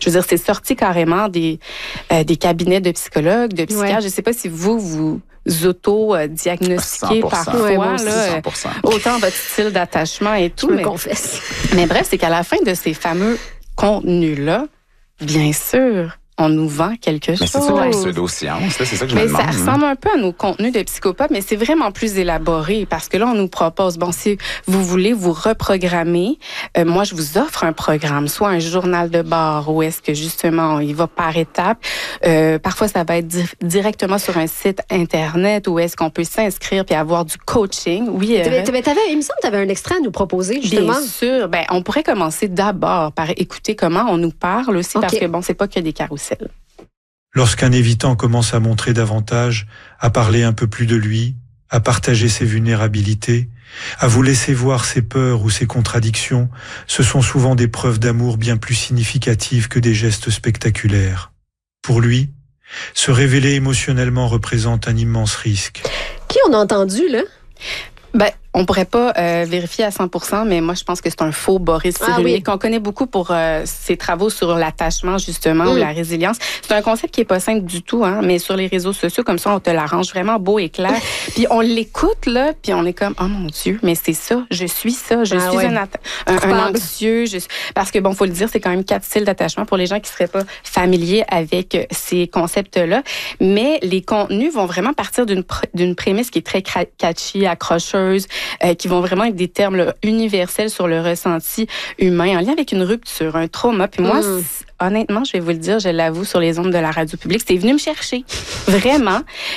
je veux dire, c'est sorti carrément des cabinets de psychologues, de psychiatres. Je sais pas si vous auto-diagnostiquer parfois, là, autant votre style d'attachement et tout. Je me confesse. Mais bref, c'est qu'à la fin de ces fameux contenus-là, bien sûr, on nous vend quelque chose. Mais c'est ça la pseudo-science, là, c'est ça que je me demande. Ça ressemble un peu à nos contenus de psychopathes, mais c'est vraiment plus élaboré parce que là, on nous propose, bon, si vous voulez vous reprogrammer, moi, je vous offre un programme, soit un journal de bord où est-ce que justement, il va par étapes. Parfois, ça va être directement sur un site Internet où est-ce qu'on peut s'inscrire puis avoir du coaching. Oui. Il me semble que tu avais un extrait à nous proposer, justement. Bien sûr. Ben, on pourrait commencer d'abord par écouter comment on nous parle aussi parce que, bon, c'est pas que des carousels. Lorsqu'un évitant commence à montrer davantage, à parler un peu plus de lui, à partager ses vulnérabilités, à vous laisser voir ses peurs ou ses contradictions, ce sont souvent des preuves d'amour bien plus significatives que des gestes spectaculaires. Pour lui, se révéler émotionnellement représente un immense risque. Qui on a entendu, là? Ben, on pourrait pas vérifier à 100%, mais moi, je pense que c'est un faux Boris Cyrulnik, qu'on connaît beaucoup pour ses travaux sur l'attachement, justement, ou la résilience. C'est un concept qui est pas simple du tout, hein, mais sur les réseaux sociaux, comme ça, on te l'arrange vraiment beau et clair. Puis on l'écoute, là, puis on est comme, oh mon Dieu, mais c'est ça, je suis ça, je suis un anxieux. Parce que, bon, faut le dire, c'est quand même 4 styles d'attachement pour les gens qui seraient pas familiers avec ces concepts-là. Mais les contenus vont vraiment partir d'une prémisse qui est très catchy, accrocheuse, qui vont vraiment être des termes là, universels sur le ressenti humain en lien avec une rupture, un trauma. Puis moi, honnêtement, je vais vous le dire, je l'avoue sur les ondes de la radio publique, c'est venu me chercher, vraiment.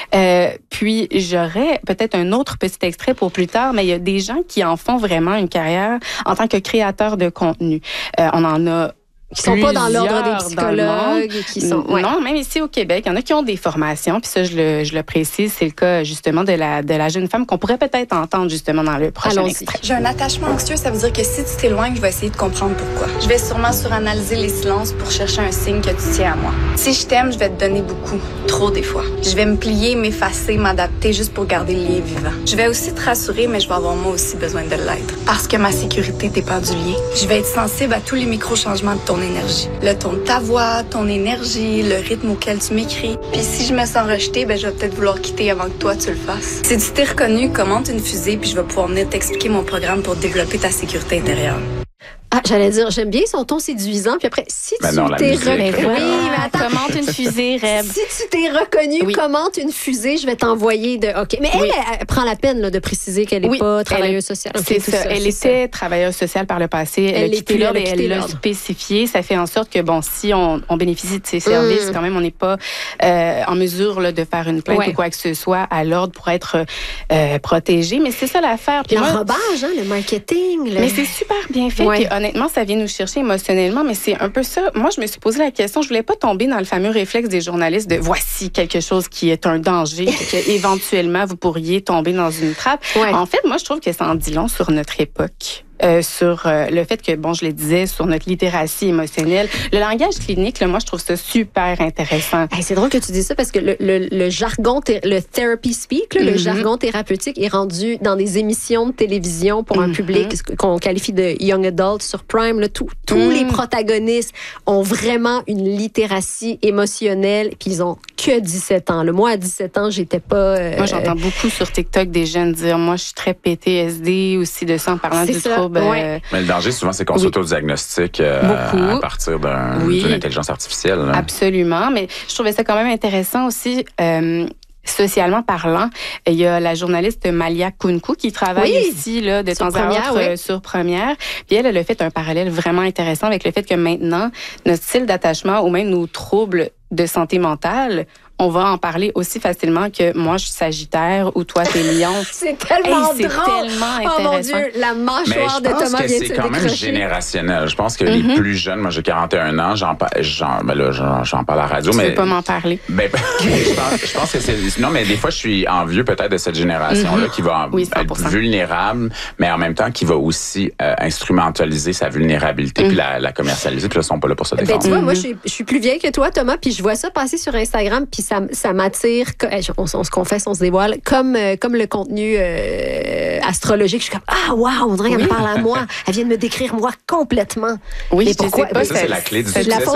Puis j'aurais peut-être un autre petit extrait pour plus tard, mais il y a des gens qui en font vraiment une carrière en tant que créateurs de contenu. On en a qui sont pas dans l'ordre des psychologues, qui sont non, même ici au Québec, il y en a qui ont des formations, puis ça je le précise, c'est le cas justement de la jeune femme qu'on pourrait peut-être entendre justement dans le prochain extrait. J'ai un attachement anxieux, ça veut dire que si tu t'éloignes, je vais essayer de comprendre pourquoi. Je vais sûrement suranalyser les silences pour chercher un signe que tu tiens à moi. Si je t'aime, je vais te donner beaucoup, trop des fois. Je vais me plier, m'effacer, m'adapter juste pour garder le lien vivant. Je vais aussi te rassurer, mais je vais avoir moi aussi besoin de l'être. Parce que ma sécurité dépend du lien. Je vais être sensible à tous les micro-changements de ton énergie. Le ton de ta voix, ton énergie, le rythme auquel tu m'écris. Puis si je me sens rejetée, ben je vais peut-être vouloir quitter avant que toi tu le fasses. Si tu t'es reconnu, commente une fusée, puis je vais pouvoir venir t'expliquer mon programme pour développer ta sécurité intérieure. Ah, j'allais dire, j'aime bien son ton séduisant. Puis après, si tu t'es reconnu... commente une fusée, Reb. Si tu t'es reconnu, commente une fusée, je vais t'envoyer de... OK. Mais elle prend la peine là, de préciser qu'elle n'est pas travailleuse sociale. C'est ça. Elle était travailleuse sociale par le passé. Elle a quitté l'ordre et elle l'a spécifié. Ça fait en sorte que, bon, si on bénéficie de ses services, quand même, on n'est pas en mesure là, de faire une plainte ou quoi que ce soit à l'ordre pour être protégé. Mais c'est ça l'affaire. L'enrobage, le marketing. Mais c'est super bien fait. Puis, honnêtement, ça vient nous chercher émotionnellement, mais c'est un peu ça. Moi, je me suis posé la question, je voulais pas tomber dans le fameux réflexe des journalistes de voici quelque chose qui est un danger, que éventuellement vous pourriez tomber dans une trappe. En fait, moi, je trouve que ça en dit long sur notre époque. Sur le fait que, bon, je le disais, sur notre littératie émotionnelle. Le langage clinique, là, moi, je trouve ça super intéressant. C'est drôle que tu dises ça parce que le jargon, le therapy speak, là, le jargon thérapeutique est rendu dans des émissions de télévision pour un public qu'on qualifie de young adult sur Prime. Là, tous les protagonistes ont vraiment une littératie émotionnelle puis ils ont que 17 ans. Moi, à 17 ans, j'étais pas... Moi, j'entends beaucoup sur TikTok des jeunes dire, moi, je suis très PTSD aussi de ça en parlant du trouble. Mais le danger, souvent, c'est qu'on s'auto-diagnostique à partir d'une intelligence artificielle. Là. Absolument. Mais je trouvais ça quand même intéressant aussi. Socialement parlant, il y a la journaliste Malia Kounkou qui travaille ici là, de temps à autre sur Première. Puis elle a fait un parallèle vraiment intéressant avec le fait que maintenant, notre style d'attachement ou même nos troubles de santé mentale, on va en parler aussi facilement que moi, je suis Sagittaire ou toi, t'es Lion. C'est tellement drôle. C'est tellement intéressant. Oh mon Dieu, la mâchoire de Thomas vient de se décrocher. C'est quand même générationnel. Je pense que les plus jeunes, moi j'ai 41 ans, j'en parle à la radio. Tu veux pas m'en parler? Je pense que c'est... Non, mais des fois, je suis envieux peut-être de cette génération-là qui va être vulnérable, mais en même temps qui va aussi instrumentaliser sa vulnérabilité puis la commercialiser, puis là, ils sont pas là pour se défendre. Tu vois, moi, je suis plus vieille que toi, Thomas, puis je vois ça passer sur Instagram, puis ça m'attire, on se confesse, on se dévoile, comme le contenu astrologique. Je suis comme, wow, on dirait qu'elle me parle à moi. Elle vient de me décrire moi complètement. Oui, mais pourquoi? Ça, c'est la clé du succès.